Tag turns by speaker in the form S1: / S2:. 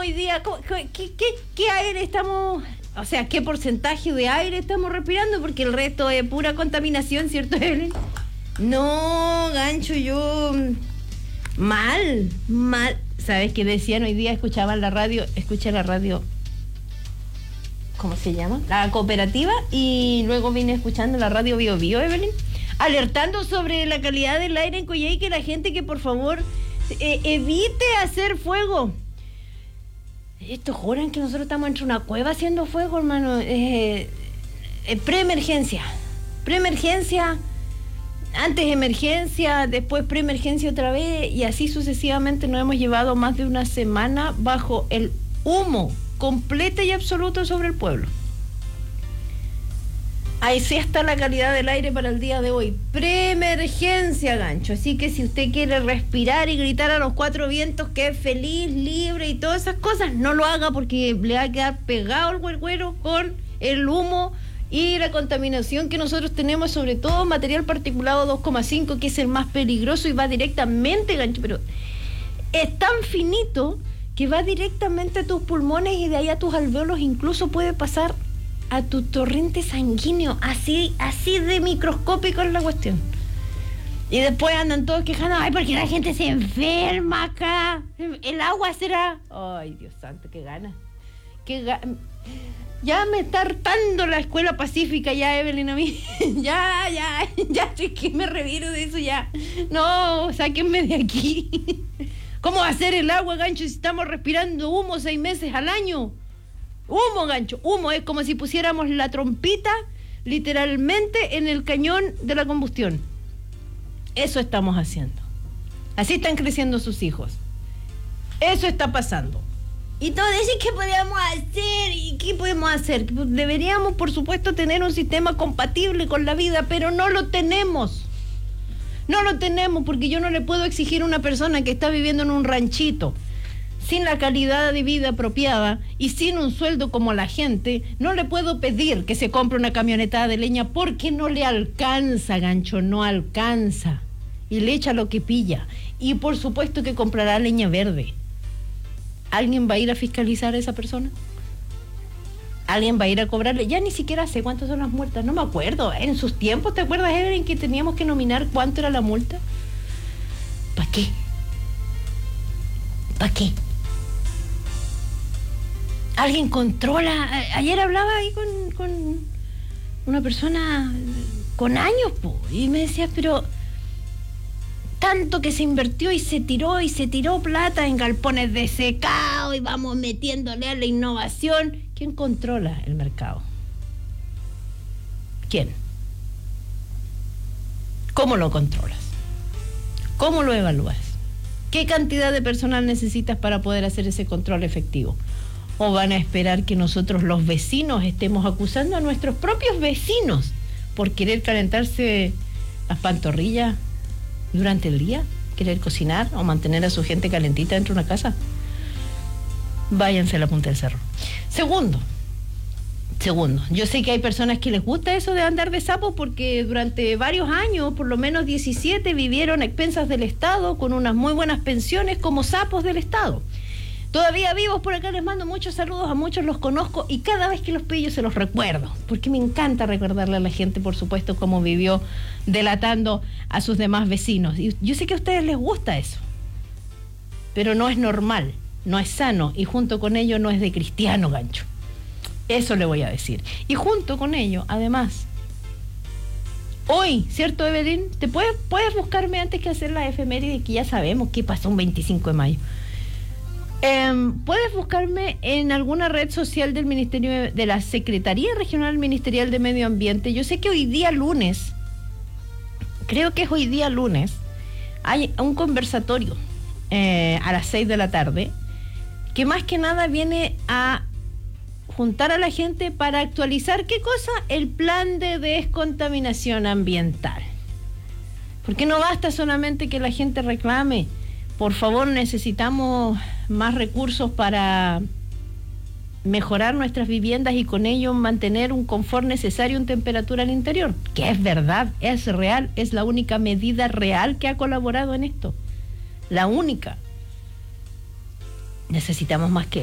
S1: hoy día? ¿Qué aire estamos, o sea, qué porcentaje de aire estamos respirando? Porque el resto es pura contaminación, ¿cierto, Evelyn? No, Gancho, yo mal. ¿Sabes qué decían hoy día? Escucha la radio, ¿cómo se llama? La Cooperativa, y luego vine escuchando la radio Bio Bio, Evelyn, alertando sobre la calidad del aire en Coyhaique, que la gente que por favor evite hacer fuego. Estos juran que nosotros estamos entre una cueva haciendo fuego, hermano. Preemergencia, antes emergencia, después preemergencia otra vez, y así sucesivamente nos hemos llevado más de una semana bajo el humo completo y absoluto sobre el pueblo. Ahí sí está la calidad del aire para el día de hoy. Preemergencia, Gancho. Así que si usted quiere respirar y gritar a los cuatro vientos que es feliz, libre y todas esas cosas, no lo haga, porque le va a quedar pegado el güero con el humo y la contaminación que nosotros tenemos, sobre todo material particulado 2,5, que es el más peligroso y va directamente, Gancho, pero es tan finito que va directamente a tus pulmones y de ahí a tus alvéolos, incluso puede pasar a tu torrente sanguíneo. Así de microscópico es la cuestión. Y después andan todos quejando, ay, porque la gente se enferma acá, el agua será, ay, Dios santo, qué gana. Ya me está hartando la escuela pacífica ya, Evelyn, a mí. ya, es que me reviro de eso ya. No, sáquenme de aquí. ¿Cómo va a ser el agua, Gancho, si estamos respirando humo 6 meses al año? Humo, Gancho, humo. Es como si pusiéramos la trompita literalmente en el cañón de la combustión. Eso estamos haciendo. Así están creciendo sus hijos. Eso está pasando. Y todos dicen, ¿qué podemos hacer? ¿Y qué podemos hacer? Deberíamos, por supuesto, tener un sistema compatible con la vida, pero no lo tenemos. No lo tenemos, porque yo no le puedo exigir a una persona que está viviendo en un ranchito, sin la calidad de vida apropiada y sin un sueldo como la gente, no le puedo pedir que se compre una camioneta de leña, porque no le alcanza, Gancho, no alcanza. Y le echa lo que pilla. Y por supuesto que comprará leña verde. ¿Alguien va a ir a fiscalizar a esa persona? ¿Alguien va a ir a cobrarle? Ya ni siquiera sé cuántas son las multas, no me acuerdo. En sus tiempos, ¿te acuerdas, Evelyn, que teníamos que nominar cuánto era la multa? ¿Para qué? ¿Alguien controla? Ayer hablaba ahí con una persona con años, y me decía, pero tanto que se invirtió y se tiró plata en galpones de secado y vamos metiéndole a la innovación. ¿Quién controla el mercado? ¿Quién? ¿Cómo lo controlas? ¿Cómo lo evalúas? ¿Qué cantidad de personal necesitas para poder hacer ese control efectivo? ¿O van a esperar que nosotros los vecinos estemos acusando a nuestros propios vecinos por querer calentarse las pantorrillas durante el día? ¿Querer cocinar o mantener a su gente calentita dentro de una casa? Váyanse a la punta del cerro. Segundo, yo sé que hay personas que les gusta eso de andar de sapo, porque durante varios años, por lo menos 17, vivieron a expensas del Estado con unas muy buenas pensiones como sapos del Estado. Todavía vivos por acá, les mando muchos saludos, a muchos los conozco y cada vez que los pillo se los recuerdo, porque me encanta recordarle a la gente, por supuesto, cómo vivió delatando a sus demás vecinos. Y yo sé que a ustedes les gusta eso, pero no es normal, no es sano, y junto con ello no es de cristiano, Gancho. Eso le voy a decir. Y junto con ello, además, hoy, ¿cierto, Evelyn? ¿Te puedes buscarme antes que hacer la efeméride, que ya sabemos qué pasó un 25 de mayo? Puedes buscarme en alguna red social del Ministerio de la Secretaría Regional Ministerial de Medio Ambiente. Yo sé que hoy día lunes, hay un conversatorio a las 6 de la tarde, que más que nada viene a juntar a la gente para actualizar, ¿qué cosa? El plan de descontaminación ambiental. Porque no basta solamente que la gente reclame. Por favor, necesitamos más recursos para mejorar nuestras viviendas y con ello mantener un confort necesario en temperatura al interior, que es verdad, es real, es la única medida real que ha colaborado en esto. La única. Necesitamos más que